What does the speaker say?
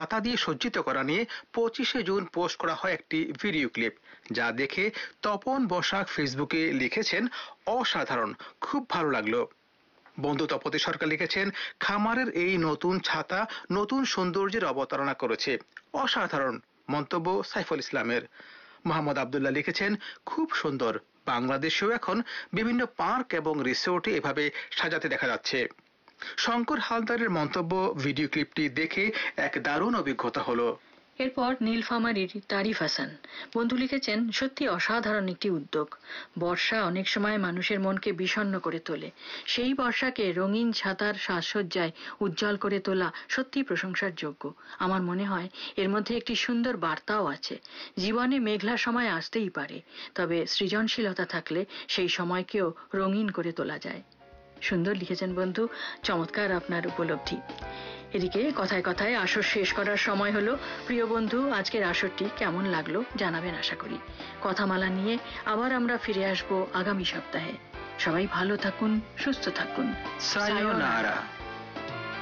পাতা দিয়ে সজ্জিত করা নিয়ে 25শে জুন পোস্ট করা হয় একটি ভিডিও ক্লিপ, যা দেখে তপন বসাক ফেসবুকে লিখেছেন, অসাধারণ, খুব ভালো লাগলো। বন্ধু তপতি সরকার লিখেছেন, খামারের এই নতুন ছাতা নতুন সৌন্দর্যের অবতারণা করেছে, অসাধারণ। মন্তব্য সাইফুল ইসলামের। মোহাম্মদ আব্দুল্লাহ লিখেছেন, খুব সুন্দর, বাংলাদেশেও এখন বিভিন্ন পার্ক এবং রিসোর্টে এভাবে সাজাতে দেখা যাচ্ছে। শঙ্কর হালদারের মন্তব্য, ভিডিও ক্লিপটি দেখে এক দারুণ অভিজ্ঞতা হলো। এরপর নীলফামারীর তারিফ হাসান বন্ধু লিখেছেন, সত্যি অসাধারণ একটি উদ্যোগ। বর্ষা অনেক সময় মানুষের মনকে বিষণ্ণ করে তোলে, সেই বর্ষাকে রঙিন ছাতার সাজসজ্জায় উজ্জ্বল করে তোলা সত্যি প্রশংসার যোগ্য। আমার মনে হয় এর মধ্যে একটি সুন্দর বার্তাও আছে। জীবনে মেঘলা সময় আসতেই পারে, তবে সৃজনশীলতা থাকলে সেই সময়কেও রঙিন করে তোলা যায়। সুন্দর লিখেছেন বন্ধু, চমৎকার আপনার উপলব্ধি। এদিকে কথায় কথায় আসর শেষ করার সময় হলো। প্রিয় বন্ধু, আজকের আসরটি কেমন লাগলো জানাবেন আশা করি। কথামালা নিয়ে আবার আমরা ফিরে আসব আগামী সপ্তাহে। সবাই ভালো থাকুন, সুস্থ থাকুন। সায়োনারা।